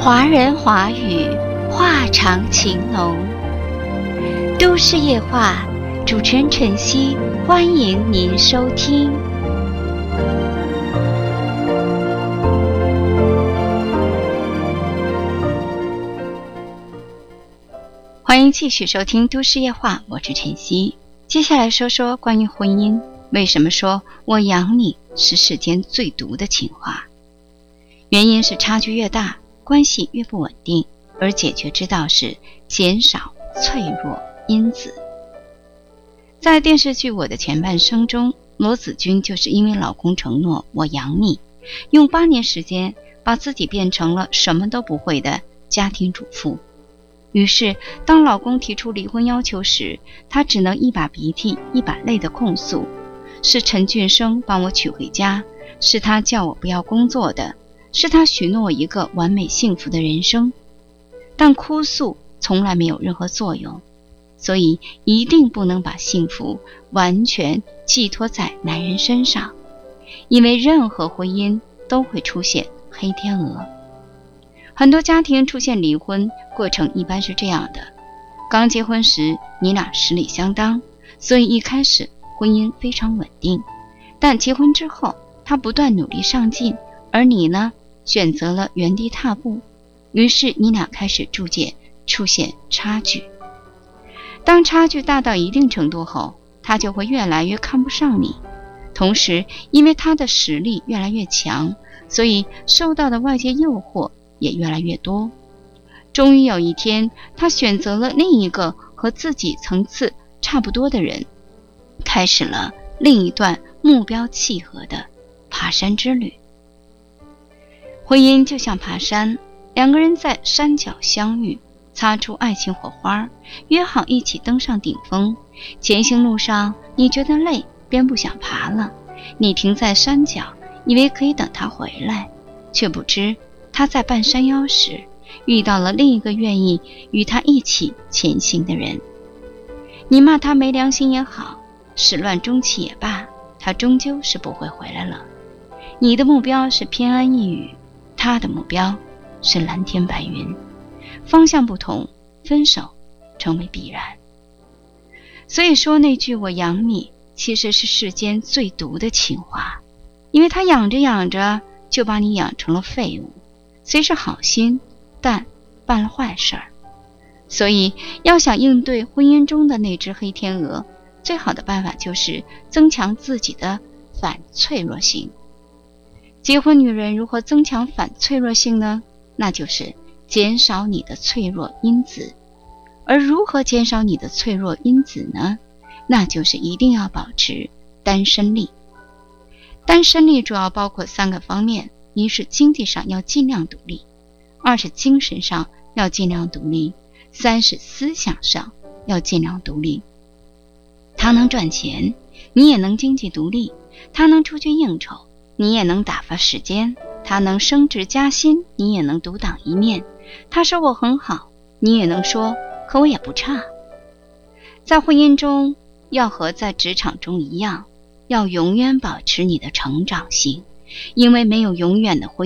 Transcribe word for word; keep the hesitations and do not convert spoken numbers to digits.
华人华语，话长情浓。都市夜话，主持人晨曦，欢迎您收听。欢迎继续收听都市夜话，我是晨曦。接下来说说关于婚姻，为什么说我养你是世间最毒的情话？原因是差距越大，关系越不稳定，而解决之道是减少脆弱因子。在电视剧《我的前半生》中，罗子君就是因为老公承诺我养你，用八年时间把自己变成了什么都不会的家庭主妇。于是当老公提出离婚要求时，她只能一把鼻涕一把泪的控诉，是陈俊生帮我娶回家，是他叫我不要工作的，是他许诺我一个完美幸福的人生。但哭诉从来没有任何作用，所以一定不能把幸福完全寄托在男人身上，因为任何婚姻都会出现黑天鹅。很多家庭出现离婚，过程一般是这样的：刚结婚时你俩实力相当，所以一开始婚姻非常稳定，但结婚之后他不断努力上进，而你呢选择了原地踏步，于是你俩开始逐渐出现差距。当差距大到一定程度后，他就会越来越看不上你，同时因为他的实力越来越强，所以受到的外界诱惑也越来越多。终于有一天，他选择了另一个和自己层次差不多的人，开始了另一段目标契合的爬山之旅。婚姻就像爬山，两个人在山脚相遇，擦出爱情火花，约好一起登上顶峰。前行路上你觉得累，便不想爬了，你停在山脚，以为可以等他回来，却不知他在半山腰时遇到了另一个愿意与他一起前行的人。你骂他没良心也好，始乱终弃也罢，他终究是不会回来了。你的目标是偏安一隅，他的目标是蓝天白云，方向不同，分手成为必然。所以说那句我养你其实是世间最毒的情话，因为他养着养着就把你养成了废物，虽是好心，但办了坏事儿。所以要想应对婚姻中的那只黑天鹅，最好的办法就是增强自己的反脆弱性。结婚女人如何增强反脆弱性呢？那就是减少你的脆弱因子。而如何减少你的脆弱因子呢？那就是一定要保持单身力。单身力主要包括三个方面：一是经济上要尽量独立，二是精神上要尽量独立，三是思想上要尽量独立。他能赚钱，你也能经济独立；他能出去应酬，你也能打发时间；他能升职加薪，你也能独当一面；他说我很好，你也能说可我也不差。在婚姻中要和在职场中一样，要永远保持你的成长性，因为没有永远的婚姻